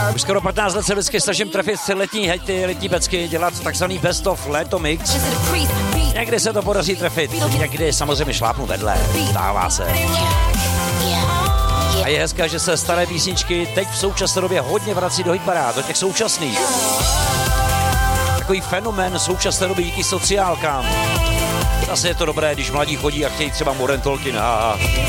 Už skoro 15 let se vždycky snažím trefit letní hity, letní pecky, dělat takzvaný best of léto mix. Někdy se to podaří trefit, někdy samozřejmě šlápnu vedle, stává se. A je hezké, že se staré písničky teď v současné době hodně vrací do hitparád, do těch současných. Takový fenomén současné doby díky sociálkám. Zase je to dobré, když mladí chodí a chtějí třeba Modern Talking.